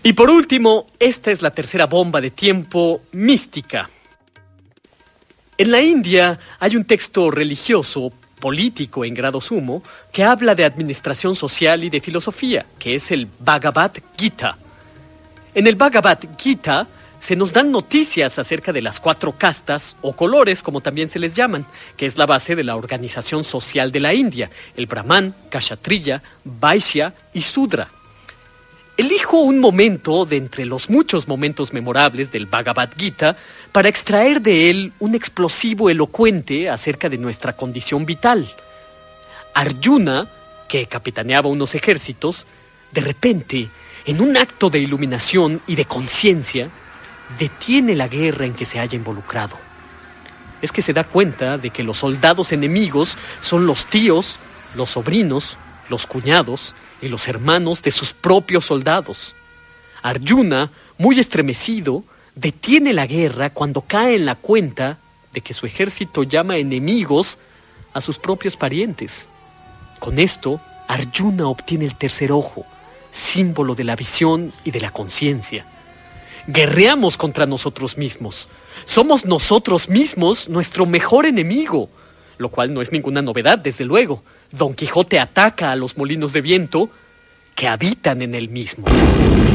Y por último, esta es la tercera bomba de tiempo mística. En la India hay un texto religioso, político en grado sumo, que habla de administración social y de filosofía, que es el Bhagavad Gita. En el Bhagavad Gita se nos dan noticias acerca de las 4 castas o colores, como también se les llaman, que es la base de la organización social de la India, el Brahman, Kshatriya, Vaishya y Sudra. Elijo un momento de entre los muchos momentos memorables del Bhagavad Gita para extraer de él un explosivo elocuente acerca de nuestra condición vital. Arjuna, que capitaneaba unos ejércitos, de repente, en un acto de iluminación y de conciencia, detiene la guerra en que se haya involucrado. Es que se da cuenta de que los soldados enemigos son los tíos, los sobrinos, los cuñados y los hermanos de sus propios soldados. Arjuna, muy estremecido, detiene la guerra cuando cae en la cuenta de que su ejército llama enemigos a sus propios parientes. Con esto, Arjuna obtiene el tercer ojo, símbolo de la visión y de la conciencia. Guerreamos contra nosotros mismos. Somos nosotros mismos nuestro mejor enemigo, lo cual no es ninguna novedad, desde luego. Don Quijote ataca a los molinos de viento que habitan en él mismo.